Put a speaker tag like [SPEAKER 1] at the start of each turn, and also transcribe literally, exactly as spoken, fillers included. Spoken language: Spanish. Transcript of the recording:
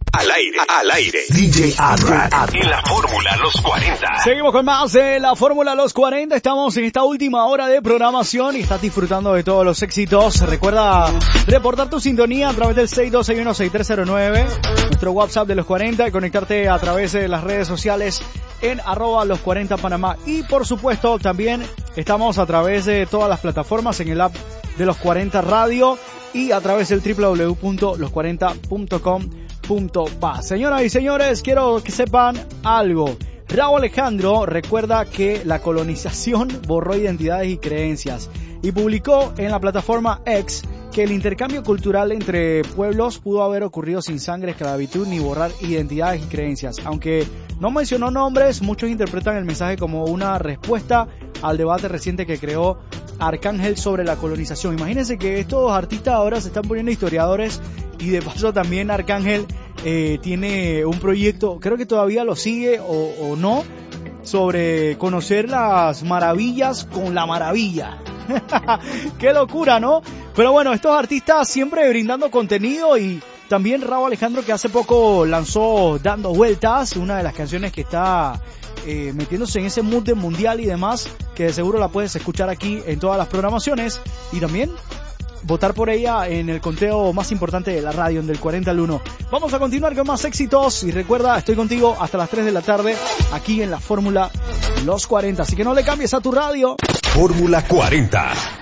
[SPEAKER 1] Al aire, al aire. D J Adrak en la Fórmula Los cuarenta.
[SPEAKER 2] Seguimos con más de la Fórmula Los cuarenta. Estamos en esta última hora de programación y estás disfrutando de todos los éxitos. Recuerda reportar tu sintonía a través del seis dos seis uno seis tres cero nueve, nuestro WhatsApp de Los cuarenta, y conectarte a través de las redes sociales en arroba Los cuarenta Panamá. Y por supuesto también estamos a través de todas las plataformas en el app de Los cuarenta Radio y a través del doble u doble u doble u punto los cuarenta punto com punto pa. Señoras y señores, quiero que sepan algo. Rauw Alejandro recuerda que la colonización borró identidades y creencias y publicó en la plataforma X que el intercambio cultural entre pueblos pudo haber ocurrido sin sangre, esclavitud ni borrar identidades y creencias. Aunque no mencionó nombres, muchos interpretan el mensaje como una respuesta al debate reciente que creó Arcángel sobre la colonización. Imagínense que estos artistas ahora se están poniendo historiadores y de paso también Arcángel eh, tiene un proyecto, creo que todavía lo sigue o, o no, sobre conocer las maravillas con la maravilla. ¡Qué locura!, ¿no? Pero bueno, estos artistas siempre brindando contenido, y también Rauw Alejandro, que hace poco lanzó Dando Vueltas, una de las canciones que está eh, metiéndose en ese mood de mundial y demás, que de seguro la puedes escuchar aquí en todas las programaciones y también votar por ella en el conteo más importante de la radio, en del cuarenta al uno. Vamos a continuar con más éxitos y recuerda, estoy contigo hasta las tres de la tarde aquí en la Fórmula Los cuarenta, así que no le cambies a tu radio.
[SPEAKER 1] Fórmula cuarenta.